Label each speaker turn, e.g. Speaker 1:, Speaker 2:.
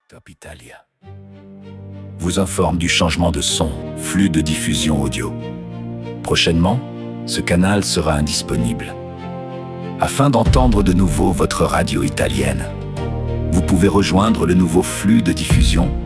Speaker 1: Top Italia vous informe du changement de son, flux de diffusion audio. Prochainement, ce canal sera indisponible. Afin d'entendre de nouveau votre radio italienne, vous pouvez rejoindre le nouveau flux de diffusion